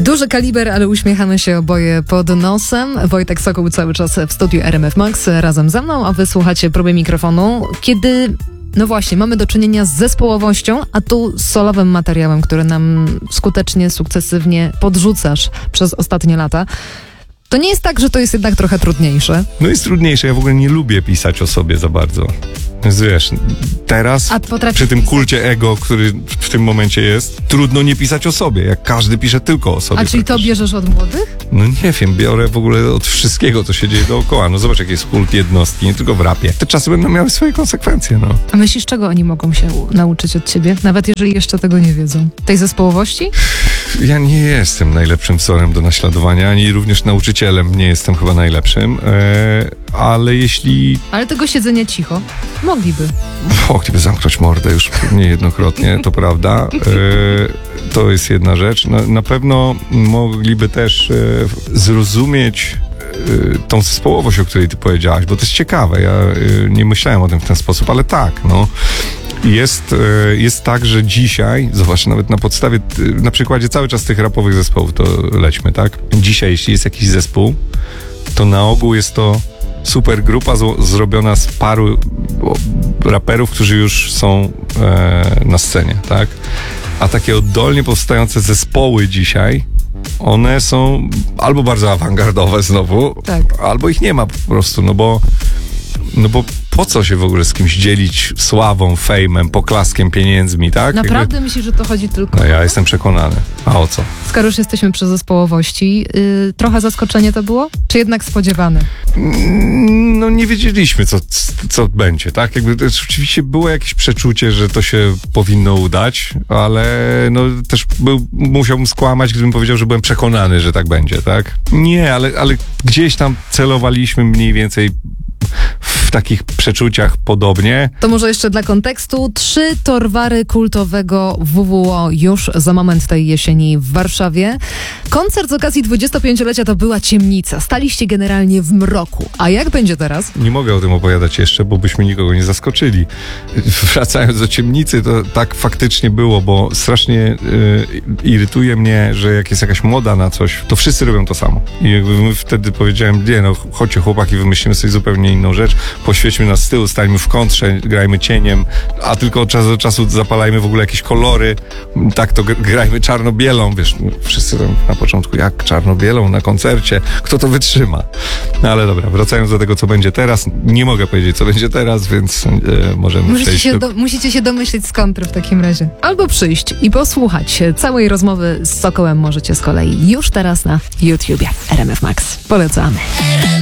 Duży kaliber, ale uśmiechamy się oboje pod nosem. Wojtek Sokół cały czas w studiu RMF Max razem ze mną, a wy słuchacie próby mikrofonu, kiedy... No właśnie, mamy do czynienia z zespołowością, a tu z solowym materiałem, który nam skutecznie, sukcesywnie podrzucasz przez ostatnie lata. To nie jest tak, że to jest jednak trochę trudniejsze? No jest trudniejsze, ja w ogóle nie lubię pisać o sobie za bardzo. Więc wiesz, teraz przy tym kulcie ego, który w tym momencie jest, trudno nie pisać o sobie, jak każdy pisze tylko o sobie. A czyli to bierzesz od młodych? No nie wiem, biorę w ogóle od wszystkiego, co się dzieje dookoła. No zobacz, jaki jest kult jednostki, nie tylko w rapie. Te czasy będą miały swoje konsekwencje, no. A myślisz, czego oni mogą się nauczyć od ciebie? Nawet jeżeli jeszcze tego nie wiedzą. Tej zespołowości? Ja nie jestem najlepszym wzorem do naśladowania, ani również nauczycielem nie jestem chyba najlepszym, ale jeśli... Ale tego siedzenia cicho mogliby. Mogliby zamknąć mordę już niejednokrotnie, to prawda. To jest jedna rzecz. Na pewno mogliby też zrozumieć tą zespołowość, o której ty powiedziałaś, bo to jest ciekawe. Ja nie myślałem o tym w ten sposób, ale tak, no. Jest tak, że dzisiaj, zobacz, nawet na przykładzie cały czas tych rapowych zespołów, to lećmy, tak? Dzisiaj, jeśli jest jakiś zespół, to na ogół jest to super grupa zrobiona z paru raperów, którzy już są na scenie, tak? A takie oddolnie powstające zespoły dzisiaj, one są albo bardzo awangardowe znowu, tak, albo ich nie ma po prostu, no bo po co się w ogóle z kimś dzielić sławą, fejmem, poklaskiem, pieniędzmi, tak? Naprawdę myślisz, że to chodzi tylko No ja jestem przekonany. A o co? Skoro już jesteśmy przy zespołowości, trochę zaskoczenie to było? Czy jednak spodziewane? No nie wiedzieliśmy, co będzie, tak? Jakby to oczywiście było jakieś przeczucie, że to się powinno udać, ale no też musiałbym skłamać, gdybym powiedział, że byłem przekonany, że tak będzie, tak? Nie, ale gdzieś tam celowaliśmy mniej więcej w takich przeczuciach podobnie. To może jeszcze dla kontekstu. 3 torwary kultowego WWO już za moment tej jesieni w Warszawie. Koncert z okazji 25-lecia to była ciemnica. Staliście generalnie w mroku. A jak będzie teraz? Nie mogę o tym opowiadać jeszcze, bo byśmy nikogo nie zaskoczyli. Wracając do ciemnicy, to tak faktycznie było, bo strasznie irytuje mnie, że jak jest jakaś moda na coś, to wszyscy robią to samo. I jakby my wtedy powiedziałem, nie no, chodźcie chłopaki, wymyślimy sobie zupełnie inną rzecz, poświećmy nas z tyłu, stańmy w kontrze, grajmy cieniem, a tylko od czasu do czasu zapalajmy w ogóle jakieś kolory, tak to grajmy czarno-bielą, wiesz, wszyscy tam na początku, jak czarno-bielą na koncercie, kto to wytrzyma? No ale dobra, wracając do tego, co będzie teraz, nie mogę powiedzieć, co będzie teraz, więc możemy przejść. Musicie się domyśleć z kontry w takim razie. Albo przyjść i posłuchać całej rozmowy z Sokołem możecie z kolei już teraz na YouTubie RMF Max. Polecamy.